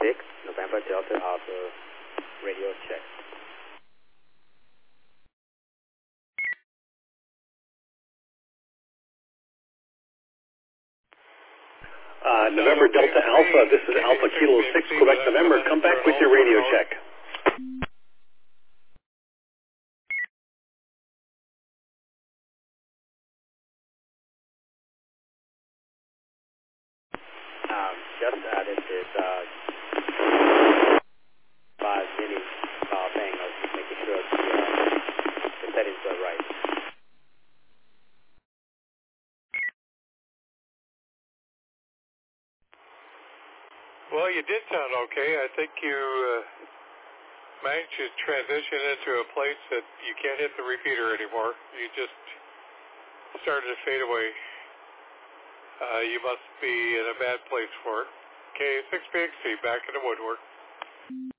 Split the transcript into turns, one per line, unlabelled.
6, November Delta Alpha, radio check.
November Delta Alpha, this is Alpha Kilo 6, Quebec, November. Come back with your radio check.
Just added this 5-minute thing of making sure the settings are right.
Well, you did sound okay. I think you managed to transition into a place that you can't hit the repeater anymore. You just started to fade away. You must be in a bad place for it. Okay, 6PXC, back in the woodwork.